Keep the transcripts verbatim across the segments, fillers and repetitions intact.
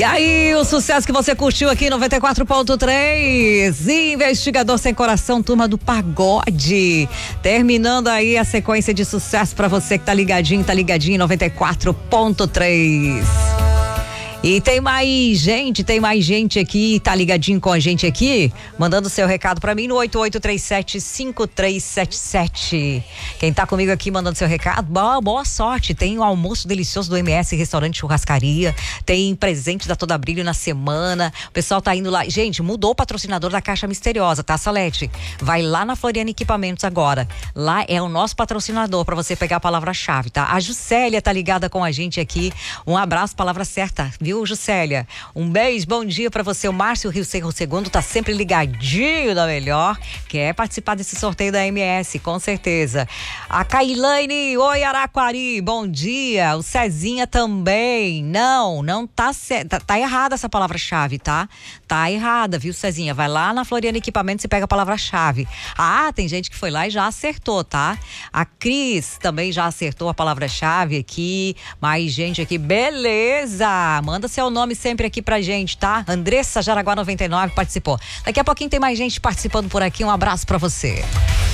E aí, o sucesso que você curtiu aqui, noventa e quatro ponto três, Investigador Sem Coração, Turma do Pagode. Terminando aí a sequência de sucesso pra você que tá ligadinho, tá ligadinho em noventa e quatro ponto três. E tem mais gente, tem mais gente aqui, tá ligadinho com a gente aqui, mandando seu recado pra mim no oito oito três sete cinco três sete sete. Quem tá comigo aqui mandando seu recado, boa, boa sorte. Tem um almoço delicioso do M S Restaurante Churrascaria, tem presente da Toda Brilho na semana, o pessoal tá indo lá. Gente, mudou o patrocinador da Caixa Misteriosa, tá, Salete? Vai lá na Floriana Equipamentos agora. Lá é o nosso patrocinador pra você pegar a palavra-chave, tá? A Juscelia tá ligada com a gente aqui. Um abraço, palavra certa, viu? Viu, Juscelia? Um beijo, bom dia pra você. O Márcio Rio Cerro Segundo tá sempre ligadinho da melhor. Quer participar desse sorteio da M S, com certeza. A Cailane, oi Araquari, bom dia. O Cezinha também. Não, não tá certo. Tá, tá errada essa palavra-chave, tá? Tá errada, viu, Cezinha? Vai lá na Floriana Equipamentos e pega a palavra-chave. Ah, tem gente que foi lá e já acertou, tá? A Cris também já acertou a palavra-chave aqui. Mais gente aqui, beleza. Manda seu nome sempre aqui pra gente, tá? Andressa Jaraguá noventa e nove participou. Daqui a pouquinho tem mais gente participando por aqui. Um abraço pra você.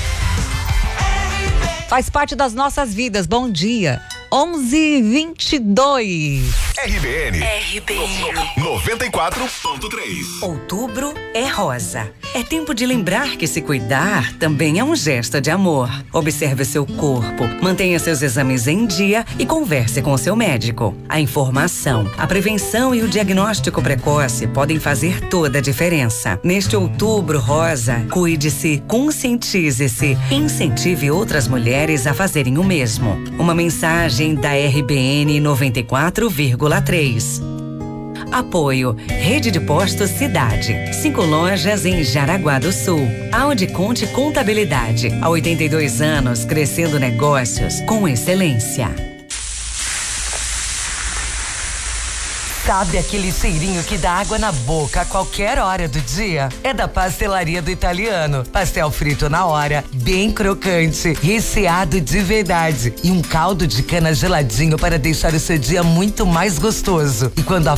Faz parte das nossas vidas. Bom dia. onze e vinte e dois. R B N. R B N. noventa e quatro ponto três. Outubro é rosa. É tempo de lembrar que se cuidar também é um gesto de amor. Observe seu corpo, mantenha seus exames em dia e converse com o seu médico. A informação, a prevenção e o diagnóstico precoce podem fazer toda a diferença. Neste Outubro Rosa, cuide-se, conscientize-se, incentive outras mulheres a fazerem o mesmo. Uma mensagem da R B N noventa e quatro vírgula três. Apoio Rede de Postos Cidade. Cinco lojas em Jaraguá do Sul. Audi Conte Contabilidade. Há oitenta e dois anos, crescendo negócios com excelência. Sabe aquele cheirinho que dá água na boca a qualquer hora do dia? É da Pastelaria do Italiano. Pastel frito na hora, bem crocante, recheado de verdade e um caldo de cana geladinho para deixar o seu dia muito mais gostoso. E quando a